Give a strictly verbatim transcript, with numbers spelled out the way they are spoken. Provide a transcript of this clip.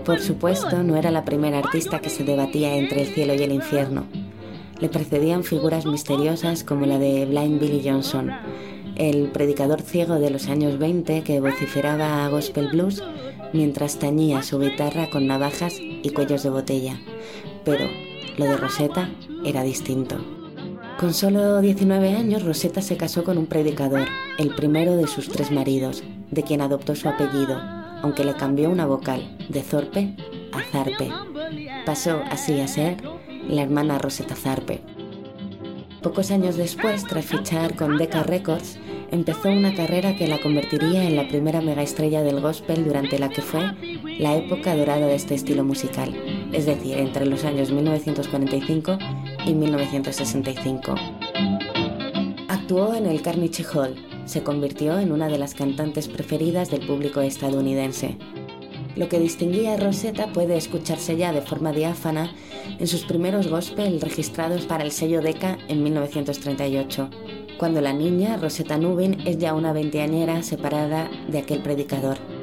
Por supuesto, no era la primera artista que se debatía entre el cielo y el infierno. Le precedían figuras misteriosas como la de Blind Billy Johnson, el predicador ciego de los años veinte que vociferaba gospel blues mientras tañía su guitarra con navajas y cuellos de botella. Pero lo de Rosetta era distinto. Con solo diecinueve años, Rosetta se casó con un predicador, el primero de sus tres maridos, de quien adoptó su apellido, aunque le cambió una vocal, de Thorpe a Zarpe. Pasó así a ser la hermana Rosetta Tharpe. Pocos años después, tras fichar con Decca Records, empezó una carrera que la convertiría en la primera megaestrella del gospel durante la que fue la época dorada de este estilo musical, es decir, entre los años mil novecientos cuarenta y cinco y mil novecientos sesenta y cinco. Actuó en el Carnegie Hall, se convirtió en una de las cantantes preferidas del público estadounidense. Lo que distinguía a Rosetta puede escucharse ya de forma diáfana en sus primeros gospel registrados para el sello Decca en mil novecientos treinta y ocho, cuando la niña, Rosetta Nubin, es ya una veinteañera separada de aquel predicador.